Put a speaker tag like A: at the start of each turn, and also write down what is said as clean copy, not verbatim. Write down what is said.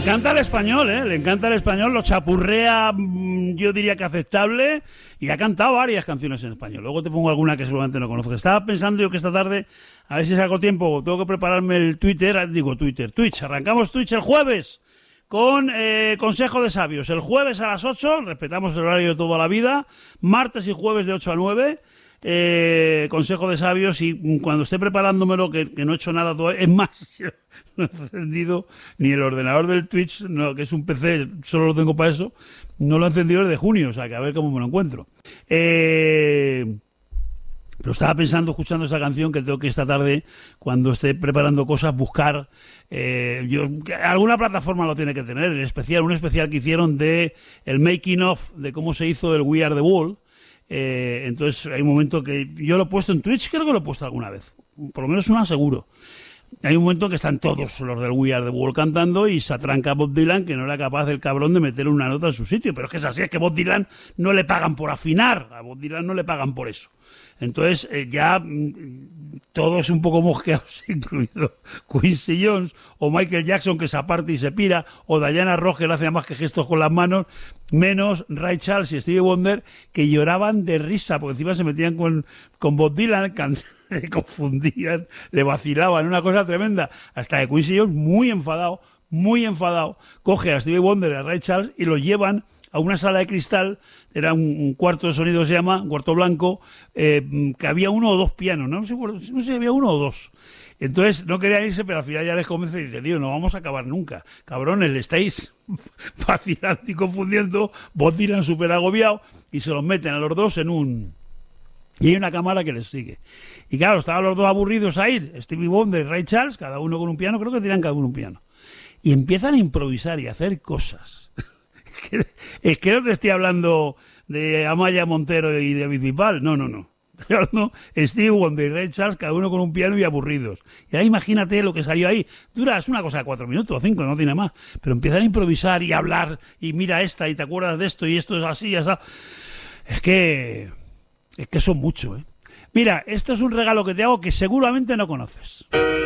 A: encanta el español, le encanta el español, lo chapurrea, yo diría que aceptable, y ha cantado varias canciones en español. Luego te pongo alguna que seguramente no conozco. Estaba pensando yo que esta tarde, a ver si saco tiempo, tengo que prepararme el Twitch. Arrancamos Twitch el jueves con Consejo de Sabios. El jueves a las 8, respetamos el horario de toda la vida, martes y jueves de 8 a 9. Consejo de Sabios, y cuando esté preparándomelo, que no he hecho nada todavía, es más, yo no he encendido ni el ordenador del Twitch, no, que es un PC, solo lo tengo para eso, no lo he encendido desde junio, o sea que a ver cómo me lo encuentro. Pero estaba pensando, escuchando esa canción, que tengo que esta tarde, cuando esté preparando cosas, buscar, alguna plataforma lo tiene que tener, un especial que hicieron de el making of, de cómo se hizo el We Are the World. Entonces hay un momento que yo lo he puesto en Twitch, creo que lo he puesto alguna vez, por lo menos una seguro. Hay un momento que están todos los del We Are the World cantando y se atranca Bob Dylan, que no era capaz el cabrón de meter una nota en su sitio. Pero es que es así, es que Bob Dylan no le pagan por afinar, a Bob Dylan no le pagan por eso. Entonces ya todos un poco mosqueados, incluido Quincy Jones o Michael Jackson, que se aparte y se pira, o Diana Ross, que le hace más que gestos con las manos, menos Ray Charles y Stevie Wonder, que lloraban de risa, porque encima se metían con Bob Dylan, le confundían, le vacilaban, una cosa tremenda, hasta que Quincy Jones, muy enfadado, coge a Stevie Wonder y a Ray Charles y lo llevan a una sala de cristal, era un cuarto de sonido, se llama, un cuarto blanco, que había uno o dos pianos, no sé si había uno o dos. Entonces no querían irse, pero al final ya les convence y dice, tío, no vamos a acabar nunca. Cabrones, le estáis vacilando y confundiendo. Bob Dylan súper agobiado, y se los meten a los dos en un... Y hay una cámara que les sigue. Y claro, estaban los dos aburridos ahí, Stevie Wonder y Ray Charles, cada uno con un piano, creo que tiran cada uno un piano. Y empiezan a improvisar y a hacer cosas. Es que no te estoy hablando de Amaya Montero y de Bisbal, no. Estoy hablando de Stevie Wonder y Ray Charles, cada uno con un piano y aburridos. Y ahora imagínate lo que salió ahí. Es una cosa de 4 minutos o 5, no tiene más. Pero empiezan a improvisar y a hablar, y mira esta, y te acuerdas de esto, y esto es así, ya sabes. Es que son mucho, Mira, esto es un regalo que te hago que seguramente no conoces.